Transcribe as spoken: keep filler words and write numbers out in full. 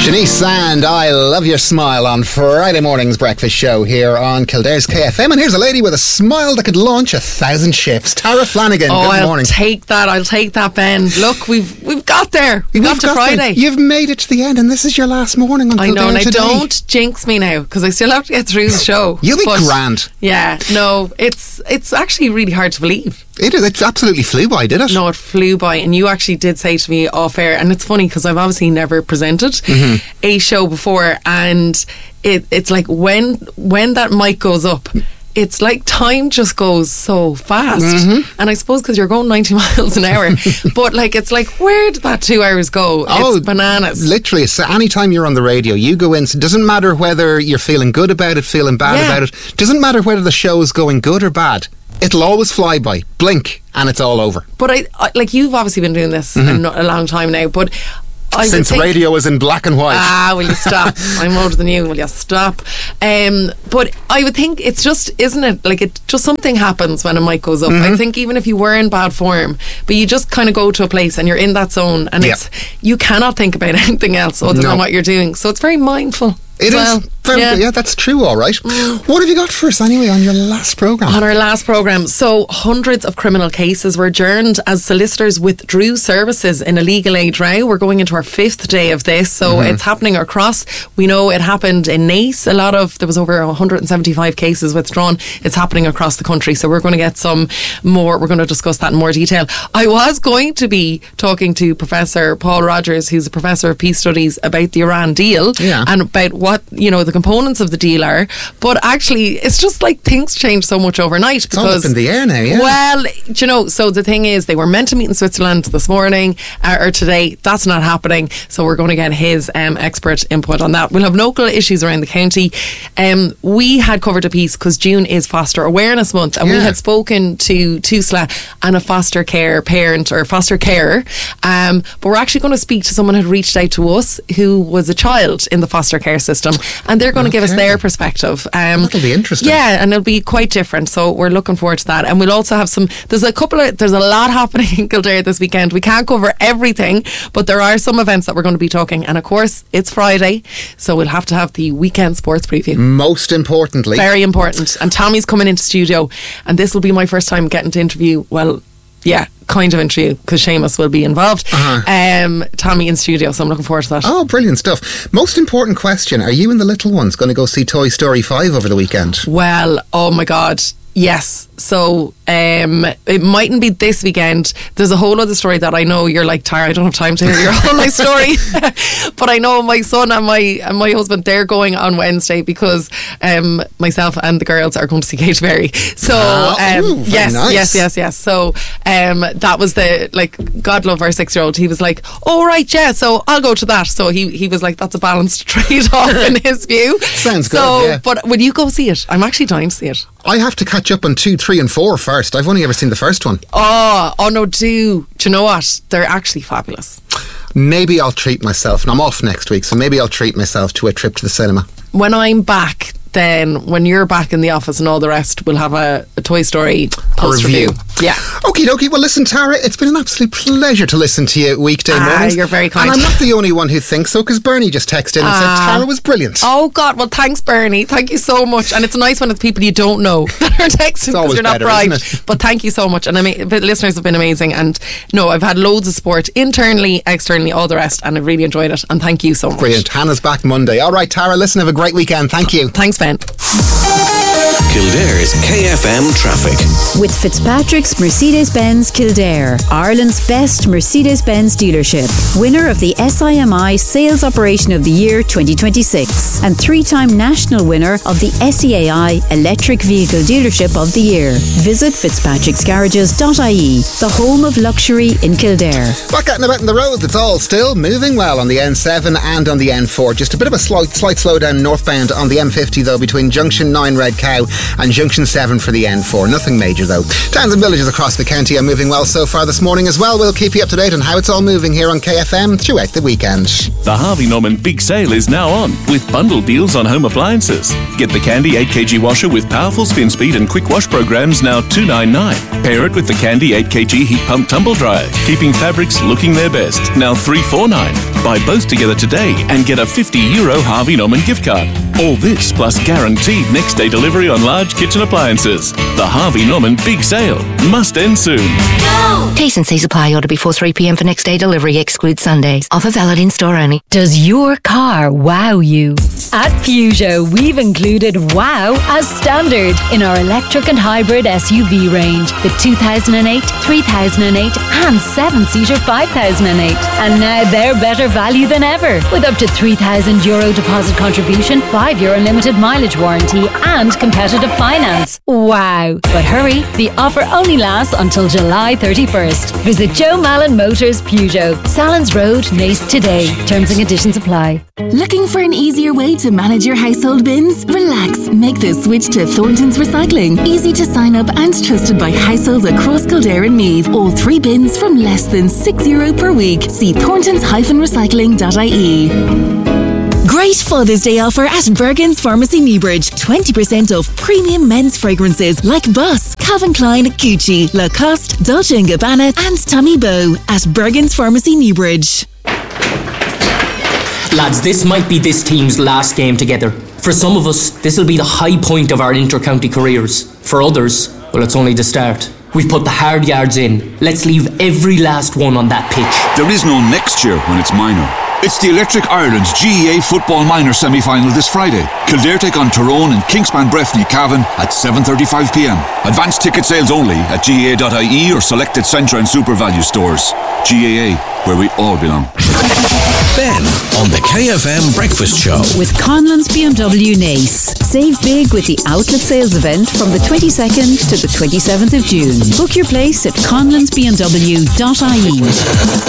Denise and I Love Your Smile on Friday morning's breakfast show here on Kildare's K F M. And here's a lady with a smile that could launch a thousand ships. Tara Flanagan, oh, good I'll morning. I'll take that, I'll take that, Ben. Look, we've we've got there. We've, we've got to got Friday. There. You've made it to the end and this is your last morning on I Kildare know, and today. I don't jinx me now because I still have to get through the show. You'll be but, grand. Yeah, no, it's it's actually really hard to believe. It is. It absolutely flew by, did it? No, it flew by. And you actually did say to me off air, and it's funny because I've obviously never presented mm-hmm. a show before, and it, it's like when when that mic goes up, it's like time just goes so fast. Mm-hmm. And I suppose because you're going ninety miles an hour, but like it's like, where did that two hours go? Oh, it's bananas. Literally, so anytime you're on the radio, you go in. So it doesn't matter whether you're feeling good about it, feeling bad yeah. about it. Doesn't matter whether the show is going good or bad. It'll always fly by. Blink and it's all over. But I, I like you've obviously been doing this mm-hmm. a, a long time now, but I since think, radio is in black and white. Ah, will you stop? I'm older than you. Will you stop? Um, but I would think it's just, isn't it? Like it just something happens when a mic goes up. Mm-hmm. I think even if you were in bad form, but you just kind of go to a place and you're in that zone, and yeah. it's you cannot think about anything else other no. than what you're doing. So it's very mindful. It well. is. Very, yeah. yeah, that's true, all right. Mm. What have you got for us anyway on your last programme? On our last programme, so hundreds of criminal cases were adjourned as solicitors withdrew services in a legal aid row. We're going into our fifth day of this, so mm-hmm. it's happening across. We know it happened in Naas. A lot of, there was over one hundred seventy-five cases withdrawn. It's happening across the country, so we're going to get some more, we're going to discuss that in more detail. I was going to be talking to Professor Paul Rogers, who's a Professor of Peace Studies, about the Iran deal yeah. and about what, you know, the components of the deal are, but actually it's just like things change so much overnight. It's because, all up in the air now, yeah. Well, do you know, so the thing is, they were meant to meet in Switzerland this morning uh, or today. That's not happening, so we're going to get his um, expert input on that. We'll have local issues around the county. Um, we had covered a piece because June is Foster Awareness Month, and yeah. we had spoken to Tusla and a foster care parent or foster carer, um, but we're actually going to speak to someone who had reached out to us who was a child in the foster care system, and they're going to okay. give us their perspective. Um, That'll be interesting. Yeah, and it'll be quite different, so we're looking forward to that. And we'll also have some, there's a couple of, there's a lot happening in Kildare this weekend. We can't cover everything, but there are some events that we're going to be talking, and of course it's Friday, so we'll have to have the weekend sports preview. Most importantly. Very important. And Tommy's coming into studio, and this will be my first time getting to interview, well, yeah, kind of interview, because Seamus will be involved. Uh-huh. Um, Tommy in studio, so I'm looking forward to that. Oh, brilliant stuff. Most important question, are you and the little ones going to go see Toy Story five over the weekend? Well, oh my God, yes. So um, it mightn't be this weekend. There's a whole other story that I know you're like, Tara, I don't have time to hear your whole life story. But I know my son and my and my husband, they're going on Wednesday because um, myself and the girls are going to see Katy Perry. So ah, um, ooh, very yes, nice. yes, yes, yes. So um, that was the, like, God love our six-year-old. He was like, oh right, yeah, so I'll go to that. So he, he was like, that's a balanced trade-off in his view. Sounds good, so, yeah. But would you go see it? I'm actually dying to see it. I have to catch up on two, three and four first. I've only ever seen the first one. Oh, oh no, do. Do you know what? They're actually fabulous. Maybe I'll treat myself, and I'm off next week, so maybe I'll treat myself to a trip to the cinema. When I'm back, then when you're back in the office and all the rest, we'll have a, a Toy Story post review. Yeah. Okie dokie. Well, listen, Tara, it's been an absolute pleasure to listen to you weekday ah, mornings. You're very kind. And I'm not the only one who thinks so, because Bernie just texted in and ah. said Tara was brilliant. Oh God, well thanks Bernie, thank you so much. And it's nice when it's people you don't know that are texting because you're not better, bribed. But thank you so much, and ama- the listeners have been amazing. And no, I've had loads of support internally, externally, all the rest, and I've really enjoyed it. And thank you so much. Brilliant. Hannah's back Monday. All right, Tara, listen, have a great weekend. Thank you. Thanks, Ben. Kildare's K F M traffic. With Fitzpatrick's Mercedes-Benz Kildare, Ireland's best Mercedes-Benz dealership, winner of the S I M I Sales Operation of the Year twenty twenty-six, and three-time national winner of the S E A I Electric Vehicle Dealership of the Year. Visit fitzpatricks garages dot I E, the home of luxury in Kildare. Back out and about in the roads, it's all still moving well on the N seven and on the N four. Just a bit of a slight, slight slowdown northbound on the M fifty though, between Junction nine Red Cow and Junction seven for the N four. Nothing major though. Towns and villages across the county are moving well so far this morning as well. We'll keep you up to date on how it's all moving here on K F M throughout the weekend. The Harvey Norman Big Sale is now on with bundle deals on home appliances. Get the Candy eight kilogram washer with powerful spin speed and quick wash programs now two ninety-nine. Pair it with the Candy eight kilogram heat pump tumble dryer, keeping fabrics looking their best, now three forty-nine. Buy both together today and get a fifty euro Harvey Norman gift card. All this plus guaranteed next day delivery on large kitchen appliances. The Harvey Norman Big Sale must end soon. Go! T's and C's apply. Order before three p.m. for next day delivery. Exclude Sundays. Offer valid in store only. Does your car wow you? At Peugeot, we've included wow as standard in our electric and hybrid S U V range. The two thousand eight, three thousand eight and seven-seater five thousand eight. And now they're better value than ever, with up to three thousand euro deposit contribution, five year unlimited mileage warranty and competitive finance. Wow! But hurry, the offer only lasts until July thirty-first. Visit Joe Mallon Motors Peugeot, Salins Road, Naas today. Terms and conditions apply. Looking for an easier way to manage your household bins? Relax. Make the switch to Thornton's Recycling. Easy to sign up and trusted by households across Kildare and Meath. All three bins from less than six euro per week. See thorntons dash recycling dot I E. Great Father's Day offer at Bergen's Pharmacy Newbridge. twenty percent off premium men's fragrances like Boss, Calvin Klein, Gucci, Lacoste, Dolce and Gabbana and Tommy Bow at Bergen's Pharmacy Newbridge. Lads, this might be this team's last game together. For some of us, this will be the high point of our inter-county careers. For others, well, it's only the start. We've put the hard yards in. Let's leave every last one on that pitch. There is no next year when it's minor. It's the Electric Ireland's G A A Football Minor semi-final this Friday. Kildare take on Tyrone and Kingspan Breffni Cavan at seven thirty-five p.m. Advanced ticket sales only at G A A dot I E or selected Centra and Super Value stores. G A A, where we all belong. Ben on the K F M Breakfast Show. With Conlon's B M W Naas. Save big with the outlet sales event from the twenty-second to the twenty-seventh of June. Book your place at conlons b m w dot I E.